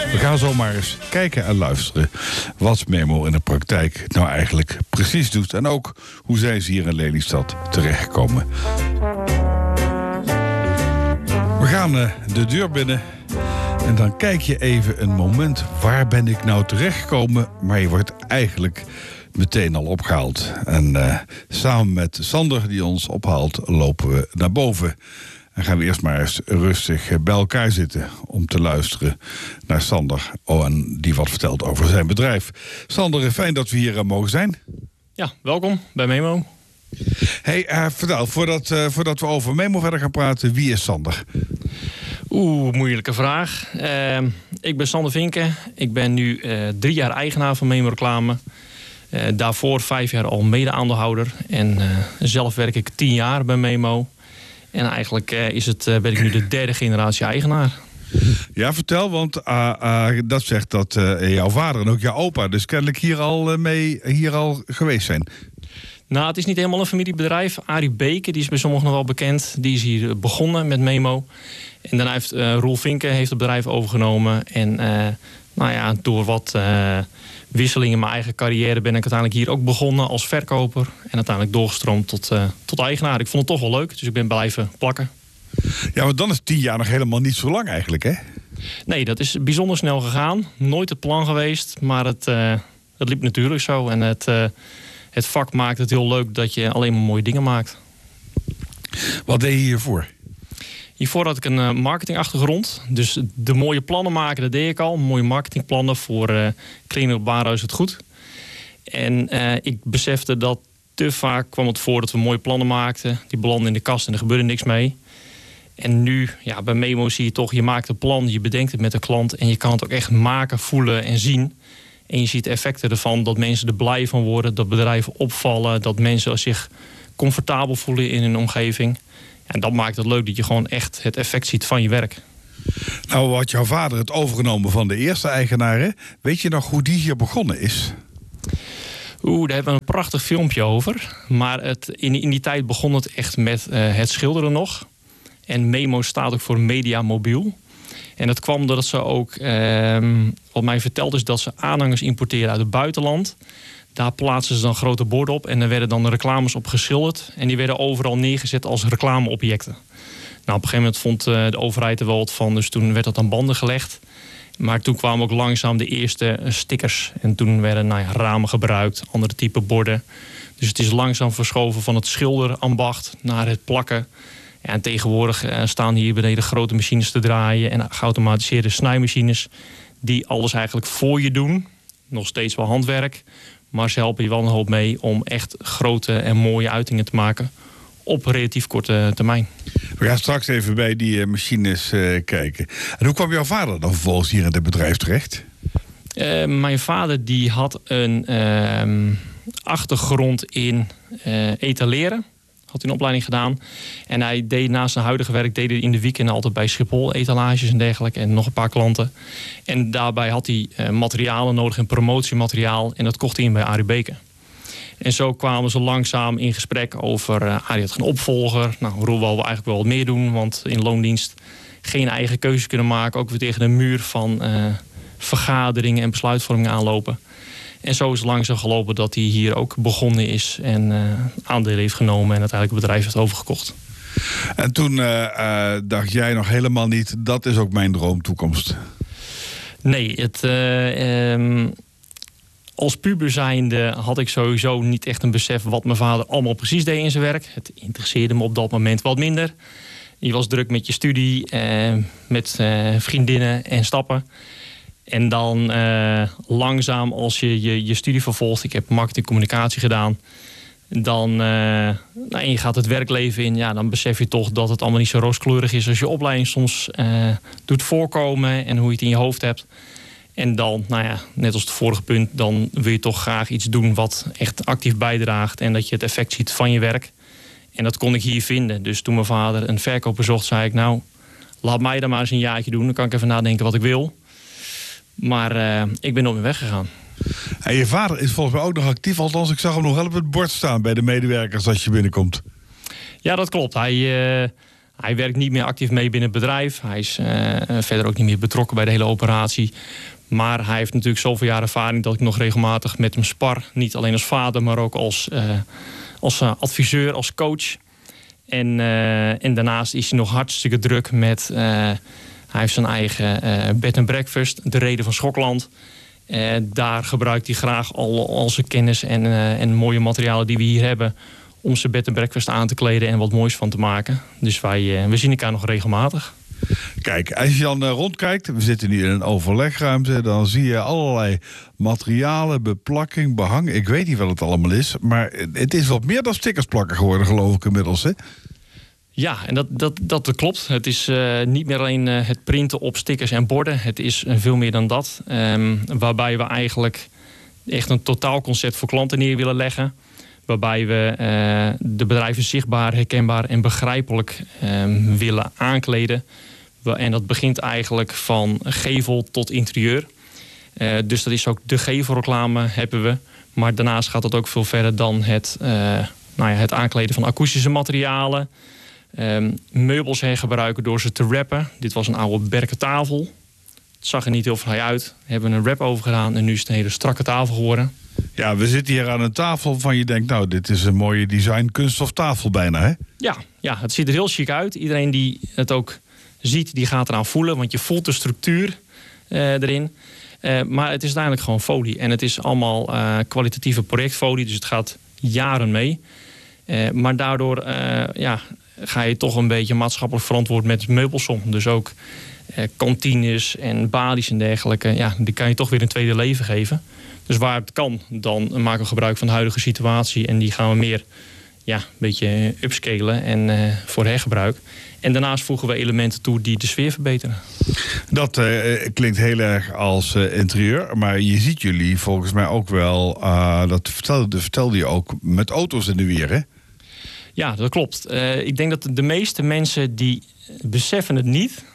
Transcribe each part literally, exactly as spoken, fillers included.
We gaan zomaar eens kijken en luisteren wat Memo in de praktijk nou eigenlijk precies doet. En ook hoe zijn ze hier in Lelystad terechtkomen. We gaan uh, de deur binnen en dan kijk je even een moment. Waar ben ik nou terechtgekomen? Maar je wordt eigenlijk meteen al opgehaald. En uh, samen met Sander die ons ophaalt lopen we naar boven. En gaan we eerst maar eens rustig bij elkaar zitten om te luisteren naar Sander. Oh, en die wat vertelt over zijn bedrijf. Sander, fijn dat we hier mogen zijn. Ja, welkom bij Memo. Hey, uh, vertel, voordat, uh, voordat we over Memo verder gaan praten, wie is Sander? Oeh, moeilijke vraag. Uh, ik ben Sander Vinken. Ik ben nu uh, drie jaar eigenaar van Memo Reclame. Uh, daarvoor vijf jaar al mede-aandeelhouder. En uh, zelf werk ik tien jaar bij Memo. En eigenlijk uh, is het, uh, ben ik nu de derde generatie eigenaar. Ja, vertel, want uh, uh, dat zegt dat uh, jouw vader en ook jouw opa dus kennelijk hier al uh, mee hier al geweest zijn. Nou, het is niet helemaal een familiebedrijf. Arie Beke, die is bij sommigen nog wel bekend. Die is hier begonnen met Memo. En daarna heeft uh, Roel Vinken heeft het bedrijf overgenomen. En uh, nou ja, door wat uh, wisselingen in mijn eigen carrière ben ik uiteindelijk hier ook begonnen als verkoper. En uiteindelijk doorgestroomd tot, uh, tot eigenaar. Ik vond het toch wel leuk, dus ik ben blijven plakken. Ja, maar dan is tien jaar nog helemaal niet zo lang eigenlijk, hè? Nee, dat is bijzonder snel gegaan. Nooit het plan geweest, maar het, uh, het liep natuurlijk zo. En het, uh, het vak maakt het heel leuk dat je alleen maar mooie dingen maakt. Wat deed je hiervoor? Hiervoor had ik een uh, marketingachtergrond. Dus de mooie plannen maken, dat deed ik al. Mooie marketingplannen voor uh, Kleding op Warenhuis Het Goed. En uh, ik besefte dat te vaak kwam het voor dat we mooie plannen maakten. Die belanden in de kast en er gebeurde niks mee. En nu, ja, bij Memo zie je toch, je maakt een plan, je bedenkt het met de klant. En je kan het ook echt maken, voelen en zien. En je ziet de effecten ervan, dat mensen er blij van worden. Dat bedrijven opvallen, dat mensen zich comfortabel voelen in hun omgeving. En dat maakt het leuk dat je gewoon echt het effect ziet van je werk. Nou, had jouw vader het overgenomen van de eerste eigenaren. Weet je nog hoe die hier begonnen is? Oeh, daar hebben we een prachtig filmpje over. Maar het, in, in die tijd begon het echt met uh, het schilderen nog. En Memo staat ook voor Media Mobiel. En dat kwam doordat ze ook, uh, wat mij verteld is, dat ze aanhangers importeren uit het buitenland. Daar plaatsen ze dan grote borden op en er werden dan reclames op geschilderd. En die werden overal neergezet als reclameobjecten. Nou, op een gegeven moment vond uh, de overheid er wel wat van, dus toen werd dat aan banden gelegd. Maar toen kwamen ook langzaam de eerste stickers. En toen werden nou ja, ramen gebruikt, andere type borden. Dus het is langzaam verschoven van het schilderambacht naar het plakken. Ja, en tegenwoordig uh, staan hier beneden grote machines te draaien en geautomatiseerde snijmachines die alles eigenlijk voor je doen. Nog steeds wel handwerk, maar ze helpen je wel een hoop mee om echt grote en mooie uitingen te maken op relatief korte termijn. We gaan straks even bij die uh, machines uh, kijken. En hoe kwam jouw vader dan vervolgens hier in het bedrijf terecht? Uh, mijn vader die had een uh, achtergrond in uh, etaleren. Had hij een opleiding gedaan. En hij deed naast zijn huidige werk deed hij in de weekenden altijd bij Schiphol etalages en dergelijke. En nog een paar klanten. En daarbij had hij uh, materialen nodig en promotiemateriaal. En dat kocht hij in bij Arie Beke. En zo kwamen ze langzaam in gesprek over Uh, Arie had geen opvolger. Nou, Roel wil eigenlijk wel wat meer doen. Want in loondienst geen eigen keuze kunnen maken. Ook weer tegen een muur van uh, vergaderingen en besluitvorming aanlopen. En zo is het langzaam gelopen dat hij hier ook begonnen is en uh, aandelen heeft genomen en uiteindelijk het bedrijf heeft overgekocht. En toen uh, uh, dacht jij nog helemaal niet, dat is ook mijn droomtoekomst? Nee, het, uh, um, als puber zijnde had ik sowieso niet echt een besef wat mijn vader allemaal precies deed in zijn werk. Het interesseerde me op dat moment wat minder. Je was druk met je studie, uh, met uh, vriendinnen en stappen. En dan uh, langzaam als je, je je studie vervolgt. Ik heb marketing communicatie gedaan. Dan uh, nou, en je gaat het werkleven in. Ja, dan besef je toch dat het allemaal niet zo rooskleurig is als je opleiding soms uh, doet voorkomen. En hoe je het in je hoofd hebt. En dan, nou ja, net als het vorige punt. Dan wil je toch graag iets doen wat echt actief bijdraagt. En dat je het effect ziet van je werk. En dat kon ik hier vinden. Dus toen mijn vader een verkoper zocht, zei ik nou, laat mij dan maar eens een jaartje doen. Dan kan ik even nadenken wat ik wil. Maar uh, ik ben op mijn weg gegaan. En je vader is volgens mij ook nog actief. Althans, ik zag hem nog wel op het bord staan bij de medewerkers als je binnenkomt. Ja, dat klopt. Hij, uh, Hij werkt niet meer actief mee binnen het bedrijf. Hij is uh, verder ook niet meer betrokken bij de hele operatie. Maar hij heeft natuurlijk zoveel jaar ervaring dat ik nog regelmatig met hem spar. Niet alleen als vader, maar ook als, uh, als uh, adviseur, als coach. En, uh, en daarnaast is hij nog hartstikke druk met... Uh, hij heeft zijn eigen uh, bed and breakfast, de Reden van Schokland. Uh, daar gebruikt hij graag al, al zijn kennis en, uh, en mooie materialen die we hier hebben... om zijn bed and breakfast aan te kleden en wat moois van te maken. Dus wij uh, we zien elkaar nog regelmatig. Kijk, als je dan uh, rondkijkt, we zitten nu in een overlegruimte... dan zie je allerlei materialen, beplakking, behang. Ik weet niet wat het allemaal is, maar het is wat meer dan stickers plakken geworden, geloof ik inmiddels, hè? Ja, en dat, dat, dat klopt. Het is uh, niet meer alleen uh, het printen op stickers en borden. Het is uh, veel meer dan dat. Um, waarbij we eigenlijk echt een totaalconcept voor klanten neer willen leggen. Waarbij we uh, de bedrijven zichtbaar, herkenbaar en begrijpelijk um, willen aankleden. En dat begint eigenlijk van gevel tot interieur. Uh, dus dat is ook de gevelreclame hebben we. Maar daarnaast gaat het ook veel verder dan het, uh, nou ja, het aankleden van akoestische materialen. Um, meubels hergebruiken door ze te wrappen. Dit was een oude berken tafel. Het zag er niet heel fraai uit. Daar hebben we een wrap over gedaan en nu is het een hele strakke tafel geworden. Ja, we zitten hier aan een tafel waarvan je denkt... nou, dit is een mooie design kunststof tafel bijna, hè? Ja, ja, het ziet er heel chic uit. Iedereen die het ook ziet, die gaat eraan voelen. Want je voelt de structuur uh, erin. Uh, maar het is uiteindelijk gewoon folie. En het is allemaal uh, kwalitatieve projectfolie. Dus het gaat jaren mee. Uh, maar daardoor uh, ja, ga je toch een beetje maatschappelijk verantwoord met meubels om. Dus ook uh, kantines en balies en dergelijke. Ja, die kan je toch weer een tweede leven geven. Dus waar het kan, dan maken we gebruik van de huidige situatie. En die gaan we meer ja, een beetje upscalen en uh, voor hergebruik. En daarnaast voegen we elementen toe die de sfeer verbeteren. Dat uh, klinkt heel erg als uh, interieur. Maar je ziet jullie volgens mij ook wel... Uh, dat vertelde, vertelde je ook met auto's in de weer, hè? Ja, dat klopt. Uh, ik denk dat de meeste mensen die beseffen het niet.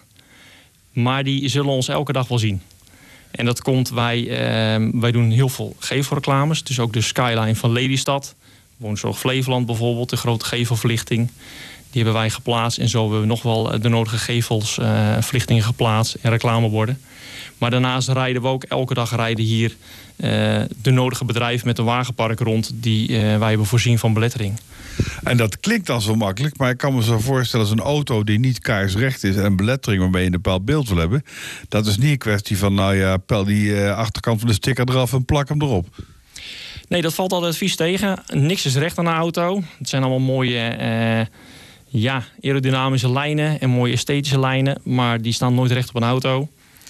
Maar die zullen ons elke dag wel zien. En dat komt, wij, uh, wij doen heel veel gevelreclames. Dus ook de skyline van Lelystad. Woonzorg Flevoland bijvoorbeeld, de grote gevelverlichting. Die hebben wij geplaatst. En zo hebben we nog wel de nodige gevelsverlichtingen uh, geplaatst en reclameborden. Maar daarnaast rijden we ook elke dag rijden hier uh, de nodige bedrijven met een wagenpark rond die uh, wij hebben voorzien van belettering. En dat klinkt dan zo makkelijk, maar ik kan me zo voorstellen... als een auto die niet kaarsrecht is en belettering waarmee je een bepaald beeld wil hebben... dat is niet een kwestie van, nou ja, pel die uh, achterkant van de sticker eraf en plak hem erop. Nee, dat valt altijd vies tegen. Niks is recht aan de auto. Het zijn allemaal mooie uh, ja, aerodynamische lijnen en mooie esthetische lijnen... maar die staan nooit recht op een auto.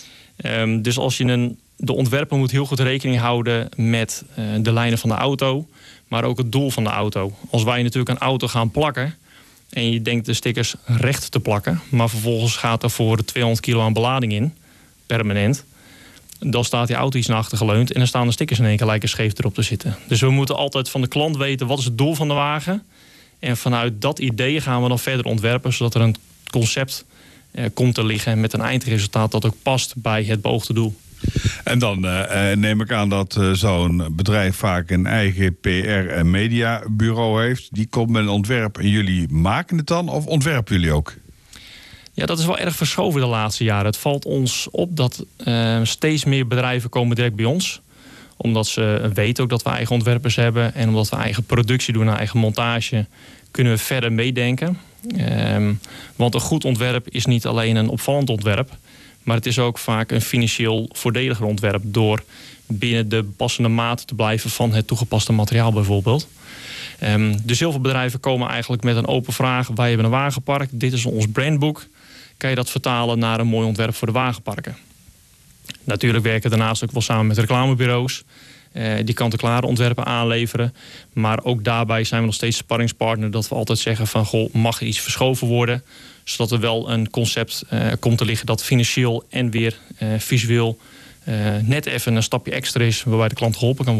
Um, dus als je een, de ontwerper moet heel goed rekening houden met uh, de lijnen van de auto... maar ook het doel van de auto. Als wij natuurlijk een auto gaan plakken... en je denkt de stickers recht te plakken... maar vervolgens gaat er voor tweehonderd kilo aan belading in, permanent... dan staat die auto iets naar achter geleund... en dan staan de stickers in één keer lijken scheef erop te zitten. Dus we moeten altijd van de klant weten wat is het doel van de wagen... en vanuit dat idee gaan we dan verder ontwerpen... zodat er een concept uh, komt te liggen met een eindresultaat... dat ook past bij het beoogde doel. En dan uh, neem ik aan dat uh, zo'n bedrijf vaak een eigen P R- en mediabureau heeft. Die komt met een ontwerp en jullie maken het dan of ontwerpen jullie ook? Ja, dat is wel erg verschoven de laatste jaren. Het valt ons op dat uh, steeds meer bedrijven komen direct bij ons. Omdat ze weten ook dat we eigen ontwerpers hebben. En omdat we eigen productie doen en eigen montage... kunnen we verder meedenken. Um, want een goed ontwerp is niet alleen een opvallend ontwerp... maar het is ook vaak een financieel voordeliger ontwerp... door binnen de passende maat te blijven van het toegepaste materiaal bijvoorbeeld. Um, dus heel veel bedrijven komen eigenlijk met een open vraag. Wij hebben een wagenpark, dit is ons brandboek. Kan je dat vertalen naar een mooi ontwerp voor de wagenparken? Natuurlijk werken we daarnaast ook wel samen met reclamebureaus. Uh, die kant-en-klare ontwerpen aanleveren. Maar ook daarbij zijn we nog steeds sparringspartner... dat we altijd zeggen van, goh, mag er iets verschoven worden... zodat er wel een concept uh, komt te liggen... dat financieel en weer uh, visueel uh, net even een stapje extra is... waarbij de klant geholpen kan worden.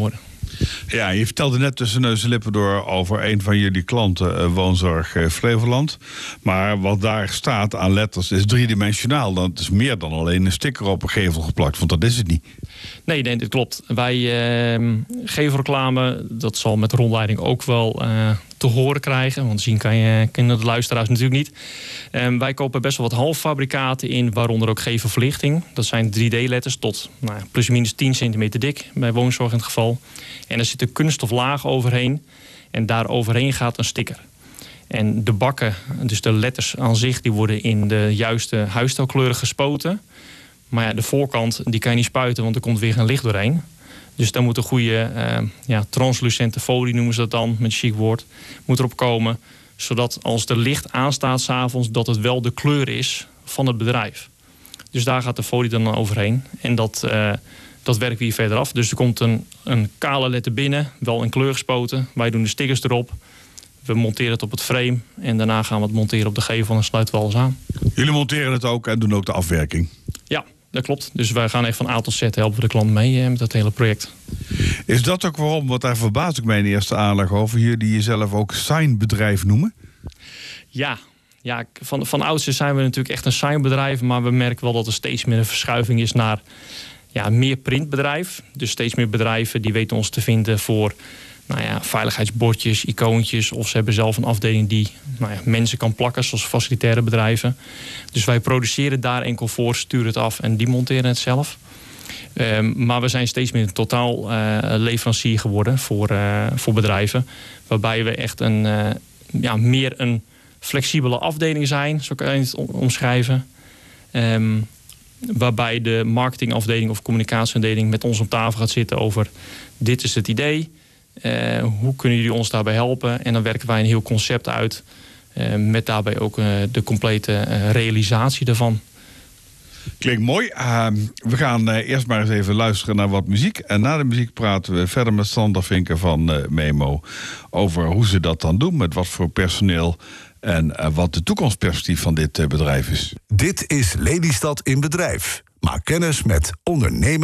Ja, je vertelde net tussen neus en lippen door over een van jullie klanten, uh, Woonzorg uh, Flevoland. Maar wat daar staat aan letters is driedimensionaal. Dat is meer dan alleen een sticker op een gevel geplakt, want dat is het niet. Nee, nee, dat klopt. Wij uh, gevelreclame, dat zal met de rondleiding ook wel uh, te horen krijgen. Want zien kan je, kunnen de luisteraars natuurlijk niet. Um, wij kopen best wel wat halffabrikaten in, waaronder ook gevelverlichting. Dat zijn drie D-letters tot nou, plus minus tien centimeter dik, bij woonzorg in het geval. En er zit een kunststof laag overheen. En daar overheen gaat een sticker. En de bakken, dus de letters aan zich, die worden in de juiste huisstijlkleuren gespoten. Maar ja, de voorkant die kan je niet spuiten, want er komt weer geen licht doorheen. Dus daar moet een goede uh, ja, translucente folie, noemen ze dat dan, met een chic woord, moet erop komen. Zodat als er licht aanstaat 's avonds, dat het wel de kleur is van het bedrijf. Dus daar gaat de folie dan overheen. En dat, uh, dat werken we hier verder af. Dus er komt een, een kale letter binnen, wel in kleur gespoten. Wij doen de stickers erop. We monteren het op het frame. En daarna gaan we het monteren op de gevel en sluiten we alles aan. Jullie monteren het ook en doen ook de afwerking? Ja, dat klopt. Dus wij gaan echt van A tot Z helpen we de klant mee met dat hele project. Is dat ook waarom, want daar verbaas ik mij in de eerste aanleg over, jullie jezelf ook signbedrijf noemen? Ja, ja van, van oudsher zijn we natuurlijk echt een signbedrijf. Maar we merken wel dat er steeds meer een verschuiving is naar ja, meer printbedrijf. Dus steeds meer bedrijven die weten ons te vinden voor nou ja, veiligheidsbordjes, icoontjes. Of ze hebben zelf een afdeling die nou ja, mensen kan plakken, zoals facilitaire bedrijven. Dus wij produceren daar enkel voor, sturen het af en die monteren het zelf. Um, maar we zijn steeds meer een totaal uh, leverancier geworden voor, uh, voor bedrijven. Waarbij we echt een, uh, ja, meer een flexibele afdeling zijn, zo kan je het omschrijven. Um, waarbij de marketingafdeling of communicatieafdeling met ons op tafel gaat zitten over dit is het idee. Uh, hoe kunnen jullie ons daarbij helpen? En dan werken wij een heel concept uit. Uh, met daarbij ook uh, de complete uh, realisatie daarvan. Klinkt mooi. Uh, we gaan uh, eerst maar eens even luisteren naar wat muziek. En na de muziek praten we verder met Sander Vinken van uh, Memo. Over hoe ze dat dan doen, met wat voor personeel. En uh, wat de toekomstperspectief van dit uh, bedrijf is. Dit is Lelystad in Bedrijf. Maak kennis met ondernemers.